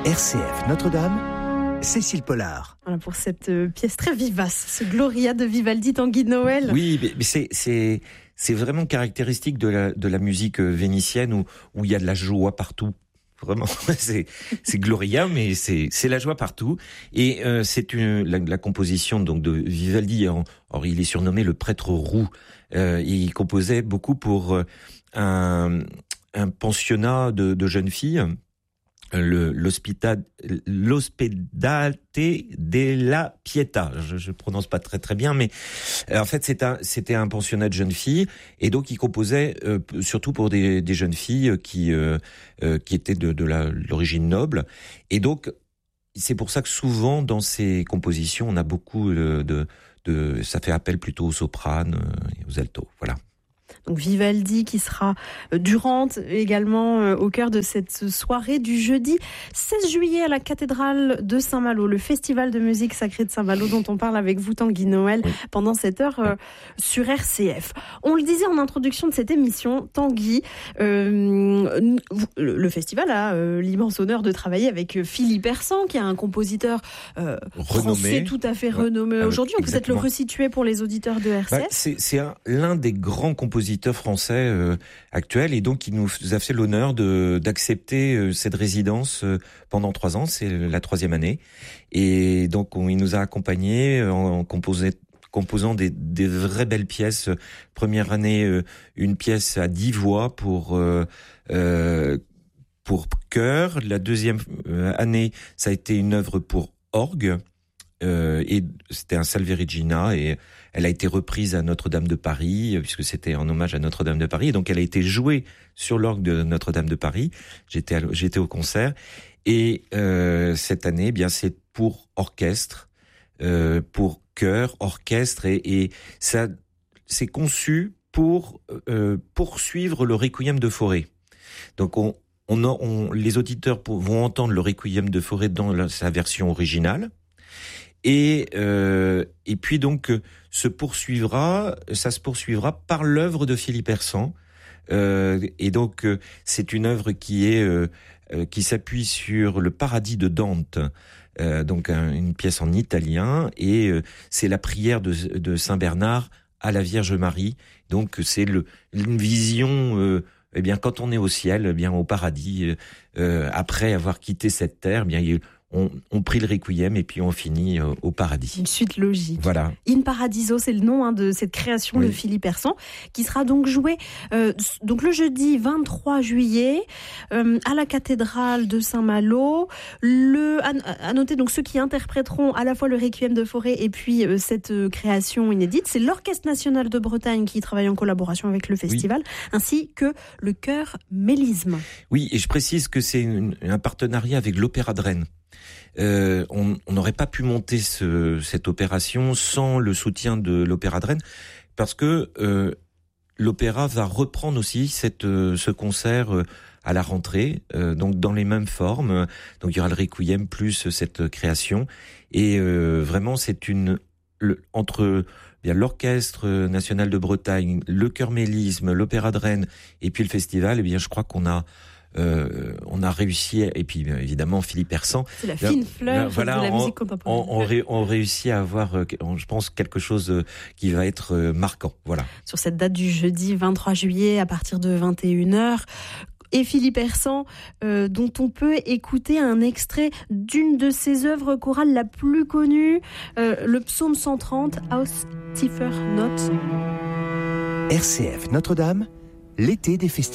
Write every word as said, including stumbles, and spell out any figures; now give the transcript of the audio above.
R C F Notre-Dame, Cécile Pollard. Voilà pour cette euh, pièce très vivace, ce Gloria de Vivaldi, Tanguy de Noël. Oui, mais c'est, c'est, c'est vraiment caractéristique de la, de la musique vénitienne où, où il y a de la joie partout. Vraiment, c'est, c'est Gloria, mais c'est, c'est la joie partout. Et euh, c'est une, la, la composition donc de Vivaldi. En, or, il est surnommé le prêtre roux. Euh, il composait beaucoup pour euh, un, un pensionnat de, de jeunes filles. Le, l'hospital, l'Ospedale della Pietà. Je, je prononce pas très très bien, mais en fait c'est un, c'était un pensionnat de jeunes filles, et donc il composait euh, surtout pour des, des jeunes filles qui euh, euh, qui étaient de, de la, l'origine noble, et donc c'est pour ça que souvent dans ces compositions on a beaucoup de, de, de ça fait appel plutôt aux sopranes et aux altos. Voilà. Donc Vivaldi qui sera Durante également au cœur de cette soirée du jeudi seize juillet à la cathédrale de Saint-Malo, le festival de musique sacrée de Saint-Malo dont on parle avec vous Tanguy Noël oui. pendant cette heure euh, sur R C F. On le disait en introduction de cette émission, Tanguy, euh, le festival a euh, l'immense honneur de travailler avec Philippe Hersant qui est un compositeur euh, français tout à fait ouais. renommé ouais. aujourd'hui. On peut peut-être le resituer pour les auditeurs de R C F. Bah, c'est c'est un, l'un des grands compositeurs français euh, actuel, et donc il nous a fait l'honneur de d'accepter euh, cette résidence euh, pendant trois ans. C'est la troisième année, et donc on, il nous a accompagnés en, en composé, composant des, des vraies belles pièces. Première année, euh, une pièce à dix voix pour euh, euh, pour chœur. La deuxième année, ça a été une œuvre pour orgue. Euh, et c'était un Salve Regina, et elle a été reprise à Notre-Dame de Paris puisque c'était en hommage à Notre-Dame de Paris, et donc elle a été jouée sur l'orgue de Notre-Dame de Paris. J'étais à, j'étais au concert, et euh, cette année, eh bien c'est pour orchestre, euh, pour chœur, orchestre, et, et ça c'est conçu pour euh, poursuivre le Requiem de Fauré. Donc on, on, on les auditeurs vont entendre le Requiem de Fauré dans la, sa version originale. Et euh, et puis donc se poursuivra, ça se poursuivra par l'œuvre de Philippe Hersant. Euh, et donc c'est une œuvre qui est euh, qui s'appuie sur le Paradis de Dante, euh, donc un, une pièce en italien, et euh, c'est la prière de, de Saint Bernard à la Vierge Marie. Donc c'est le une vision. Euh, eh bien quand on est au ciel, eh bien au paradis, euh, après avoir quitté cette terre, eh bien il On, on prie le Requiem et puis on finit euh, au paradis. Une suite logique. Voilà. In Paradiso, c'est le nom hein, de cette création oui. de Philippe Hersant, qui sera donc jouée euh, donc le jeudi vingt-trois juillet euh, à la cathédrale de Saint-Malo. Le, à, à noter donc ceux qui interpréteront à la fois le Requiem de Fauré et puis euh, cette euh, création inédite, c'est l'Orchestre National de Bretagne qui travaille en collaboration avec le festival, oui. ainsi que le chœur Mélisme. Oui, et je précise que c'est une, un partenariat avec l'Opéra de Rennes. Euh, on n'aurait pas pu monter ce, cette opération sans le soutien de l'Opéra de Rennes, parce que euh, l'opéra va reprendre aussi cette, euh, ce concert euh, à la rentrée, euh, donc dans les mêmes formes. Donc il y aura le Requiem plus cette création, et euh, vraiment c'est une le, entre bien l'Orchestre National de Bretagne, le Chœur Mélisme, l'Opéra de Rennes et puis le festival. Et eh bien je crois qu'on a Euh, on a réussi, et puis évidemment Philippe Hersant. C'est la fine fleur voilà, de la on, musique contemporaine. On, on, ré, on réussit à avoir, je pense, quelque chose qui va être marquant. Voilà. Sur cette date du jeudi vingt-trois juillet à partir de vingt et une heures. Et Philippe Hersant, euh, dont on peut écouter un extrait d'une de ses œuvres chorales la plus connue, euh, le psaume cent trente, Aus tiefer Not. R C F Notre-Dame, l'été des festivals.